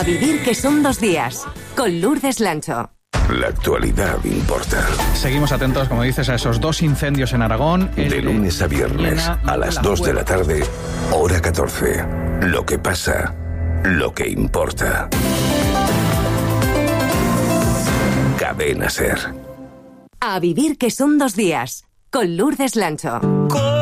vivir que son 2 días, con Lourdes Lancho. La actualidad importa. Seguimos atentos, como dices, a esos 2 incendios en Aragón. De lunes a viernes, a las 2 de la tarde, hora 14. Lo que pasa, lo que importa. Cadena SER. A vivir que son 2 días, con Lourdes Lancho.